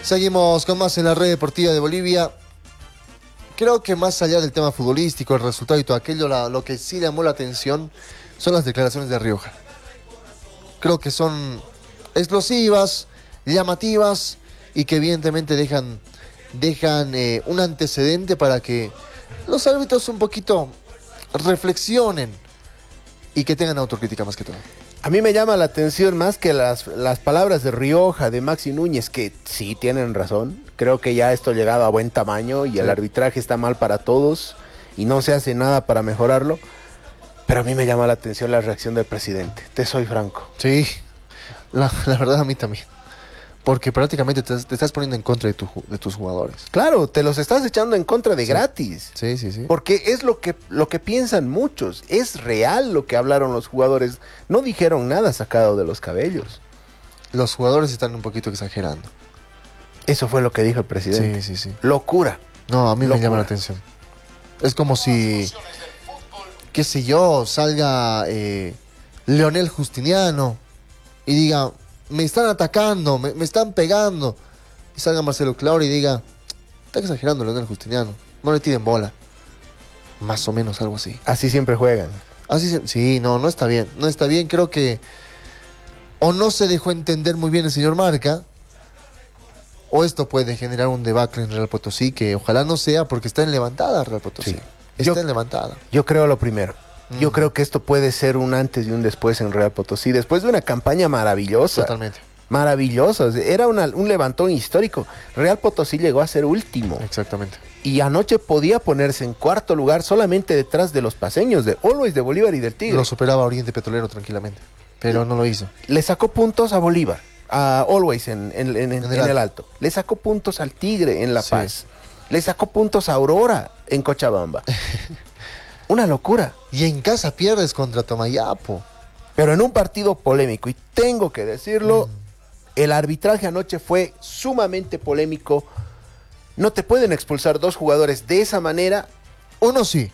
Seguimos con más en la red deportiva de Bolivia. Creo que más allá del tema futbolístico, el resultado y todo aquello, lo que sí llamó la atención son las declaraciones de Rioja. Creo que son explosivas, llamativas y que evidentemente dejan un antecedente para que los árbitros un poquito reflexionen y que tengan autocrítica más que todo. A mí me llama la atención más que las palabras de Rioja, de Maxi Núñez, que sí tienen razón. Creo que ya esto ha llegado a buen tamaño y el arbitraje está mal para todos y no se hace nada para mejorarlo. Pero a mí me llama la atención la reacción del presidente, te soy franco. Sí, la verdad a mí también. Porque prácticamente te estás poniendo en contra de tus jugadores. Claro, te los estás echando en contra de gratis. Sí. Porque es lo que piensan muchos. Es real lo que hablaron los jugadores. No dijeron nada sacado de los cabellos. Los jugadores están un poquito exagerando. Eso fue lo que dijo el presidente. Sí. Locura. No, a mí me llama la atención. Es como si, qué sé yo, salga Leonel Justiniano y diga, me están atacando, me están pegando. Y salga Marcelo Claure y diga, está exagerando Leonel Justiniano, no le tiren bola. Más o menos algo así. Así siempre juegan. Sí, no está bien. No está bien, creo que o no se dejó entender muy bien el señor Marca, o esto puede generar un debacle en Real Potosí, que ojalá no sea, porque está en levantada Real Potosí. Sí. Está en levantada. Yo creo lo primero. Yo creo que esto puede ser un antes y un después en Real Potosí, después de una campaña maravillosa. Totalmente. Maravillosa. Era un levantón histórico. Real Potosí llegó a ser último. Exactamente. Y anoche podía ponerse en cuarto lugar solamente detrás de los paceños, de Always, de Bolívar y del Tigre. Lo superaba Oriente Petrolero tranquilamente, pero no lo hizo. Le sacó puntos a Bolívar, a Always en el Alto. Le sacó puntos al Tigre en La Paz. Le sacó puntos a Aurora en Cochabamba. Una locura. Y en casa pierdes contra Tomayapo. Pero en un partido polémico, y tengo que decirlo, el arbitraje anoche fue sumamente polémico. No te pueden expulsar dos jugadores de esa manera. Uno sí.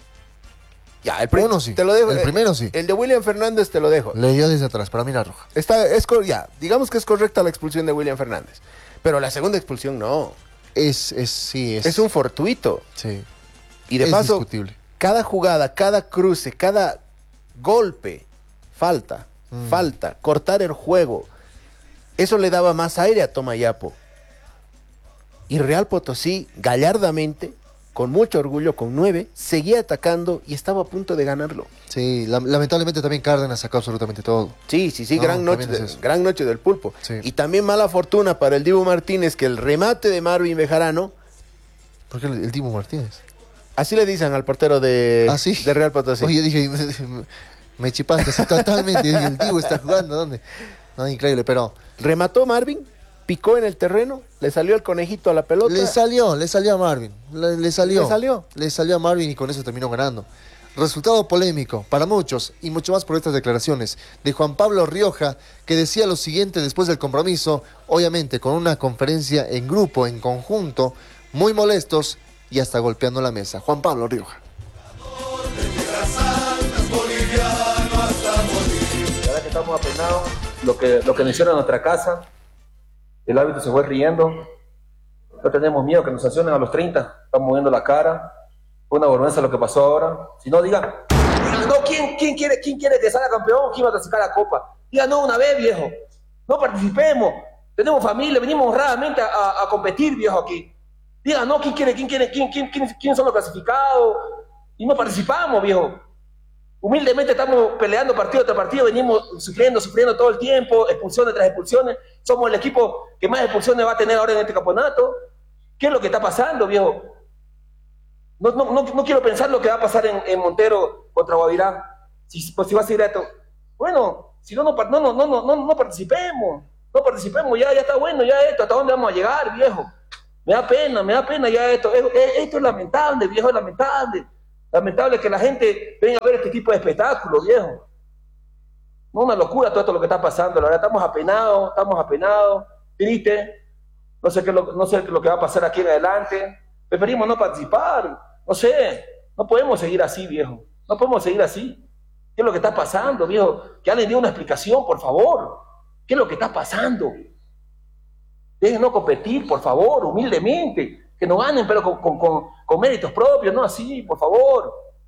Ya, Uno sí. Te lo dejo. El primero sí. El de William Fernández te lo dejo. Le dio desde atrás, para mí la roja. Digamos que es correcta la expulsión de William Fernández. Pero la segunda expulsión no. Es un fortuito. Sí. Y de paso, discutible. Cada jugada, cada cruce, cada golpe, falta, cortar el juego. Eso le daba más aire a Tomayapo. Y Real Potosí, gallardamente, con mucho orgullo, con 9, seguía atacando y estaba a punto de ganarlo. Sí, lamentablemente también Cárdenas sacó absolutamente todo. Sí, No, gran noche del Pulpo. Sí. Y también mala fortuna para el Dibu Martínez, que el remate de Marvin Bejarano... ¿Por qué el Dibu Martínez? Así le dicen al portero de Real Potosí. Oye, dije, me chipaste así totalmente. Dije, el Dibu está jugando, ¿dónde? No, increíble, pero... Remató Marvin, picó en el terreno, le salió el conejito a la pelota. Le salió a Marvin. Le salió a Marvin y con eso terminó ganando. Resultado polémico para muchos y mucho más por estas declaraciones de Juan Pablo Rioja, que decía lo siguiente después del compromiso, obviamente con una conferencia en grupo, en conjunto, muy molestos y hasta golpeando la mesa. Juan Pablo Rioja. La verdad que estamos apenados, lo que nos hicieron en nuestra casa, el árbitro se fue riendo, no tenemos miedo que nos sancionen a los 30, estamos moviendo la cara, fue una vergüenza lo que pasó ahora. Si no, digan, no, ¿quién quiere que salga campeón? ¿Quién va a sacar la copa? Digan, no, una vez, viejo, no participemos, tenemos familia, venimos honradamente a competir, viejo, aquí. Digan, no, ¿quién son los clasificados? Y no participamos, viejo. Humildemente estamos peleando partido tras partido, venimos sufriendo todo el tiempo, expulsiones tras expulsiones. Somos el equipo que más expulsiones va a tener ahora en este campeonato. ¿Qué es lo que está pasando, viejo? No quiero pensar lo que va a pasar en Montero contra Guavirá. Si va a seguir esto. Bueno, si no participemos. No participemos, ya está bueno, ya esto, ¿hasta dónde vamos a llegar, viejo? Me da pena ya esto. Esto es lamentable, viejo, es lamentable. Lamentable que la gente venga a ver este tipo de espectáculos, viejo. No, una locura todo esto lo que está pasando. La verdad, estamos apenados, tristes. No sé qué es lo que va a pasar aquí en adelante. Preferimos no participar. No sé, no podemos seguir así, viejo. No podemos seguir así. ¿Qué es lo que está pasando, viejo? Que alguien dé una explicación, por favor. ¿Qué es lo que está pasando? Déjenos competir, por favor, humildemente. Que nos ganen, pero con méritos propios, no así, por favor.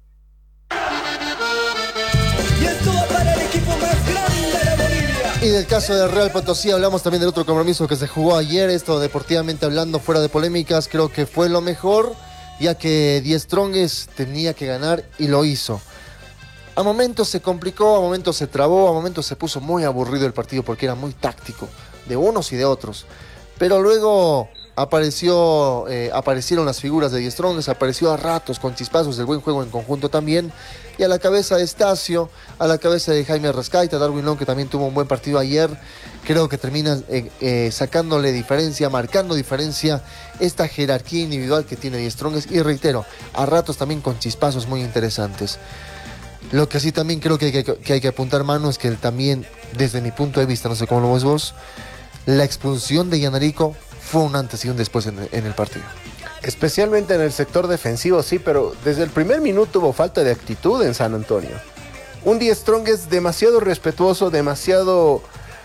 Y esto va para el equipo más grande de Bolivia. Y del caso de Real Potosí hablamos también del otro compromiso que se jugó ayer. Esto deportivamente hablando, fuera de polémicas, creo que fue lo mejor, ya que Die Strongest tenía que ganar y lo hizo. A momentos se complicó, a momentos se trabó, a momentos se puso muy aburrido el partido porque era muy táctico, de unos y de otros. Pero luego aparecieron las figuras de Die Strongest, apareció a ratos con chispazos del buen juego en conjunto también, y a la cabeza de Estacio, a la cabeza de Jaime Arrascaita, Darwin Long, que también tuvo un buen partido ayer, creo que termina sacándole diferencia, marcando diferencia esta jerarquía individual que tiene Die Strongest, y reitero, a ratos también con chispazos muy interesantes. Lo que sí también creo que hay que apuntar mano es que también, desde mi punto de vista, no sé cómo lo ves vos, la expulsión de Yanarico fue un antes y un después en el partido. Especialmente en el sector defensivo, sí, pero desde el primer minuto hubo falta de actitud en San Antonio. Un Die Strongest demasiado respetuoso, demasiado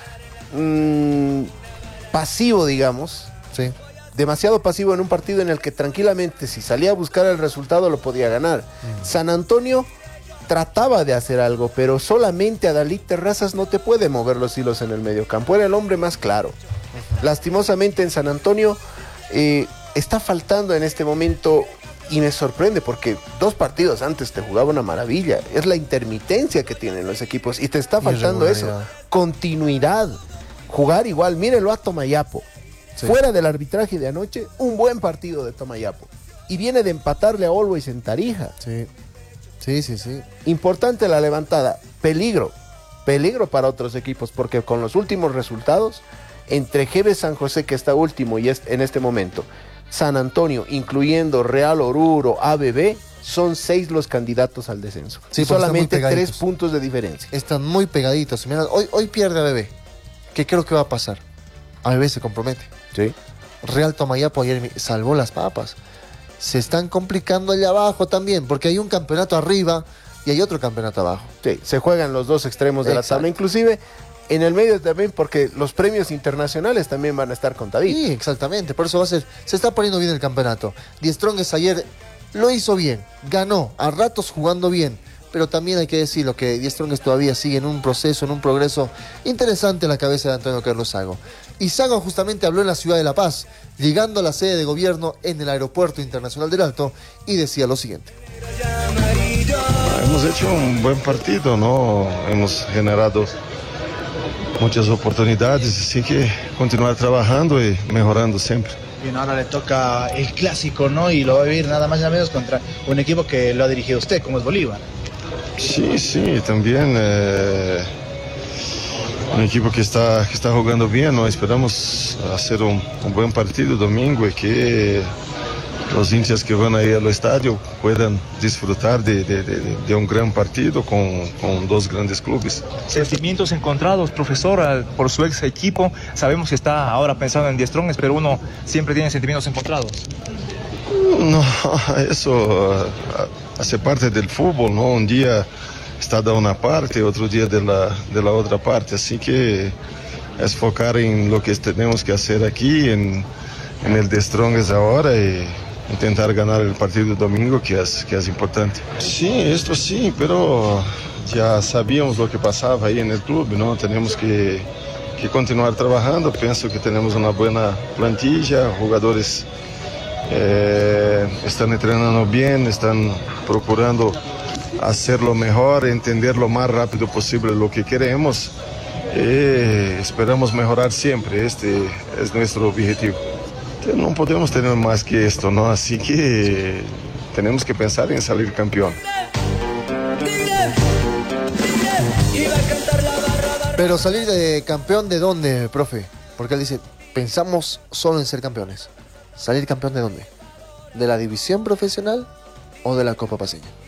pasivo, digamos. Sí. Demasiado pasivo en un partido en el que tranquilamente, si salía a buscar el resultado, lo podía ganar. San Antonio trataba de hacer algo, pero solamente Adalid Terrazas no te puede mover los hilos en el mediocampo. Era el hombre más claro. Lastimosamente en San Antonio está faltando en este momento, y me sorprende porque 2 partidos antes te jugaba una maravilla. Es la intermitencia que tienen los equipos y te está faltando eso. Continuidad. Jugar igual. Mírenlo a Tomayapo. Sí. Fuera del arbitraje de anoche, un buen partido de Tomayapo. Y viene de empatarle a Always en Tarija. Sí. Sí. Importante la levantada. Peligro para otros equipos, porque con los últimos resultados, entre GB San José, que está último y es en este momento, San Antonio, incluyendo Real Oruro, ABB, son 6 los candidatos al descenso. Sí, solamente 3 puntos de diferencia. Están muy pegaditos. Mira, hoy pierde ABB. ¿Qué creo que va a pasar? ABB se compromete. Sí. Real Tomayapo ayer salvó las papas. Se están complicando allá abajo también, porque hay un campeonato arriba y hay otro campeonato abajo. Sí, se juegan los 2 extremos de la tabla, inclusive en el medio también, porque los premios internacionales también van a estar contaditos. Sí, exactamente, por eso se está poniendo bien el campeonato. Die Strongest ayer lo hizo bien, ganó, a ratos jugando bien, pero también hay que decirlo que Die Strongest todavía sigue en un proceso, en un progreso interesante en la cabeza de Antonio Carlos Sago. Y Sago justamente habló en la ciudad de La Paz, llegando a la sede de gobierno en el Aeropuerto Internacional del Alto, y decía lo siguiente. Hemos hecho un buen partido, ¿no? Hemos generado muchas oportunidades, así que continuar trabajando y mejorando siempre. Bien, ahora le toca el clásico, ¿no? Y lo va a vivir nada más y nada menos contra un equipo que lo ha dirigido usted, como es Bolívar. Sí, también un equipo que está jugando bien, ¿no? Esperamos hacer un buen partido domingo y que los hinchas que van a ir al estadio puedan disfrutar de un gran partido con 2 grandes clubes. Sentimientos encontrados, profesor, por su ex equipo. Sabemos que está ahora pensando en Die Strongest, pero uno siempre tiene sentimientos encontrados. No, eso hace parte del fútbol, ¿no? Un día está de una parte, otro día de la otra parte, así que es focar en lo que tenemos que hacer aquí, en el Die Strongest ahora, y intentar ganar el partido domingo, que es importante. Sí, esto sí, pero ya sabíamos lo que pasaba ahí en el club, ¿no? Tenemos que continuar trabajando. Pienso que tenemos una buena plantilla, jugadores están entrenando bien, están procurando hacerlo mejor, entender lo más rápido posible lo que queremos. Esperamos mejorar siempre, este es nuestro objetivo. No podemos tener más que esto, ¿no? Así que tenemos que pensar en salir campeón. Pero salir de campeón, ¿de dónde, profe? Porque él dice, pensamos solo en ser campeones. ¿Salir campeón de dónde? ¿De la división profesional o de la Copa Paceña?